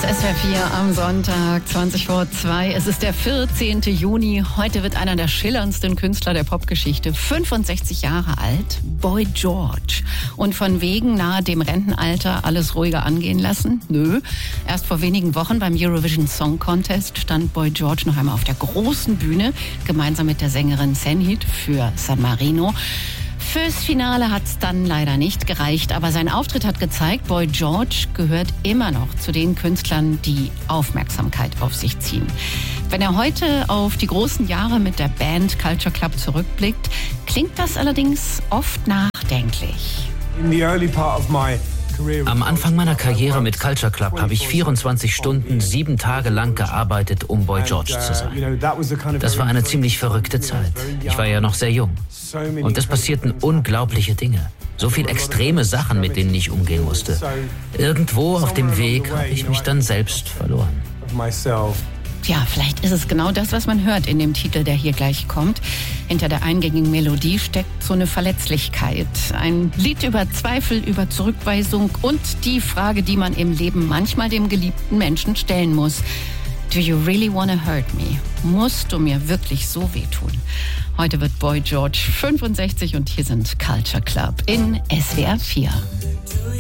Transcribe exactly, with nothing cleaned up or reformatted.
ist S W R vier am Sonntag, zwanzig vor zwei. Es ist der vierzehnten Juni. Heute wird einer der schillerndsten Künstler der Popgeschichte fünfundsechzig Jahre alt, Boy George. Und von wegen nahe dem Rentenalter alles ruhiger angehen lassen? Nö. Erst vor wenigen Wochen beim Eurovision Song Contest stand Boy George noch einmal auf der großen Bühne, gemeinsam mit der Sängerin Senhit für San Marino. Fürs Finale hat es dann leider nicht gereicht, aber sein Auftritt hat gezeigt, Boy George gehört immer noch zu den Künstlern, die Aufmerksamkeit auf sich ziehen. Wenn er heute auf die großen Jahre mit der Band Culture Club zurückblickt, klingt das allerdings oft nachdenklich. Am Anfang meiner Karriere mit Culture Club habe ich vierundzwanzig Stunden, sieben Tage lang gearbeitet, um Boy George zu sein. Das war eine ziemlich verrückte Zeit. Ich war ja noch sehr jung. Und es passierten unglaubliche Dinge. So viel extreme Sachen, mit denen ich umgehen musste. Irgendwo auf dem Weg habe ich mich dann selbst verloren. Ja, vielleicht ist es genau das, was man hört in dem Titel, der hier gleich kommt. Hinter der eingängigen Melodie steckt so eine Verletzlichkeit. Ein Lied über Zweifel, über Zurückweisung und die Frage, die man im Leben manchmal dem geliebten Menschen stellen muss. Do you really wanna hurt me? Musst du mir wirklich so wehtun? Heute wird Boy George fünfundsechzig und hier sind Culture Club in S W R vier.